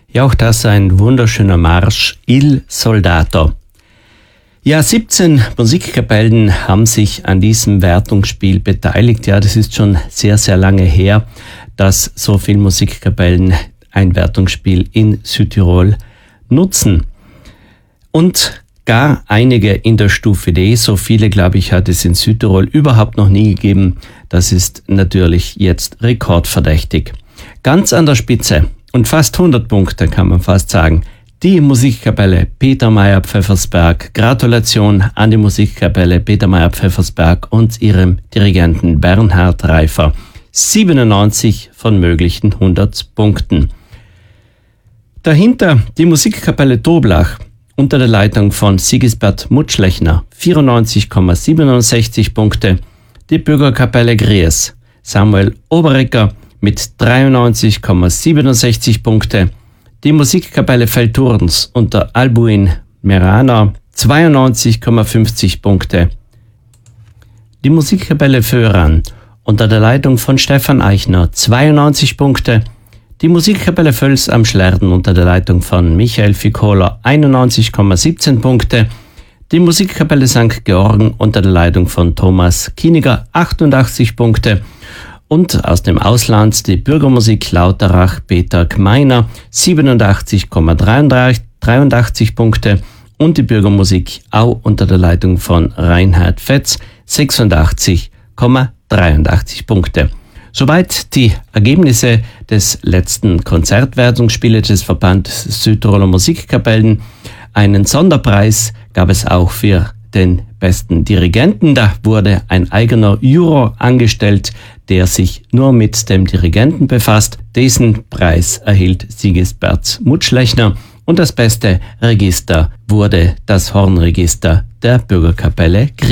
Ja, auch das ein wunderschöner Marsch, Il Soldato. Ja, 17 Musikkapellen haben sich an diesem Wertungsspiel beteiligt. Ja, das ist schon sehr, sehr lange her, dass so viele Musikkapellen ein Wertungsspiel in Südtirol nutzen. Und gar einige in der Stufe D, so viele, glaube ich, hat es in Südtirol überhaupt noch nie gegeben. Das ist natürlich jetzt rekordverdächtig. Ganz an der Spitze und fast 100 Punkte kann man fast sagen. Die Musikkapelle Peter Mayer-Pfeffersberg. Gratulation an die Musikkapelle Peter Mayer-Pfeffersberg und ihrem Dirigenten Bernhard Reifer. 97 von möglichen 100 Punkten. Dahinter die Musikkapelle Toblach unter der Leitung von Sigisbert Mutschlechner. 94,67 Punkte. Die Bürgerkapelle Gries. Samuel Oberecker mit 93,67 Punkte. Die Musikkapelle Velturns unter Albuin Merana 92,50 Punkte. Die Musikkapelle Föhran unter der Leitung von Stefan Eichner 92 Punkte. Die Musikkapelle Völs am Schlerden unter der Leitung von Michael Ficcola 91,17 Punkte. Die Musikkapelle St. Georgen unter der Leitung von Thomas Kieniger 88 Punkte. Und aus dem Ausland die Bürgermusik Lauterach Peter Gmeiner 87,83 Punkte und die Bürgermusik Au unter der Leitung von Reinhard Fetz 86,83 Punkte. Soweit die Ergebnisse des letzten Konzertwertungsspieles des Verbandes Südtiroler Musikkapellen. Einen Sonderpreis gab es auch für den besten Dirigenten. Da wurde ein eigener Juror angestellt, der sich nur mit dem Dirigenten befasst. Diesen Preis erhielt Sigisbert Mutschlechner und das beste Register wurde das Hornregister der Bürgerkapelle Gries.